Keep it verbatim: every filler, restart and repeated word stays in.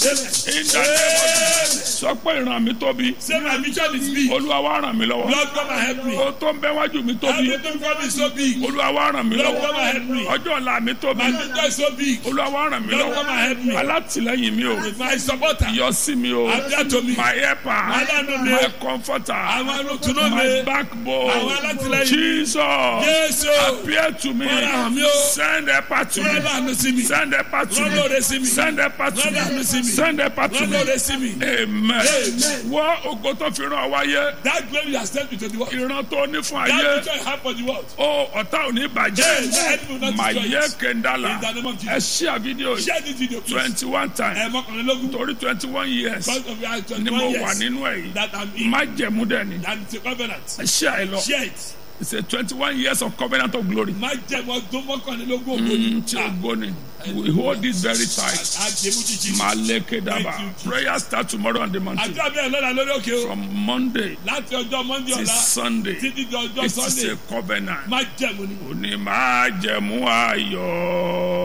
In the name of Jesus. Sọ pé ìran mi tóbi. Say my mission is big. Olúwa wá ràn mí lọ́wọ́. Lord, come and help me. Ó tó ń bẹ wájú mi tóbi. Everything for me is so big. Olúwa wá ràn mí Lord, lọ́wọ́. come and help me. Ọjọ́ ọ̀la mi tóbi. My mission is so big. Olúwa wá ràn mí Lord, come and help me. lọ́wọ́. Alátìlẹ́yìn mi o. My supporter. Yọ sí mi o. Appear to me. My helper. Aláàánú mi. My comforter. Àwọn olùtúnú My mi. backbone. Àwọn alátìlẹ́yìn. Jesus. Jésù. Appear to me. Fọ́nrán mi o. Send helper to me. Rọ́lá àánú sí mi. Send helper to Rọ́lá òde sí me. mi. Send helper to Rọ́lá àánú sí me. mi. Send helper to Rọ́lá òde me. sí mi. Amen. Amen. Wọ́n ògo tó fi rán ọ wáyé. That glory has sent me to the world. Ìran tó ní fún That ayé. mission I have for the world. Ó ọ̀tá ò ní Yes, the bàjẹ́. enemy will not Màá destroy yẹ it. kẹ́ńdálà. In the name of Ẹ Jesus. ṣí à fídíò yìí Share this video, please. twenty one times. Ẹ mọ́kànlélógún. Torí twenty one years Because of your ni twenty-one mo wà years nínú ẹ̀ yìí. that I'm in. Má jẹ̀mú dẹ̀ ni. That it's a covenant. Ẹ ṣí àì lọ. Share it. It's a twenty one years of covenant of glory. Má jẹ́ mọ́ tó mọ́kànlélógún ògbóni. Tí o gbó ni. We hold this very tight. Àjẹmú jíjí. Maleke daba. Thank you, Jesus. Prayer start tomorrow on the mountain. Àdúrà bẹ́ẹ̀ lọ́la lórí òkè o. From Monday Láti ọjọ́ Monday to ọ̀la. Sunday. Títí di ọjọ́ It is Sunday. a covenant. Má jẹ̀mú ni. Òní máa jẹ̀mú ayọ̀.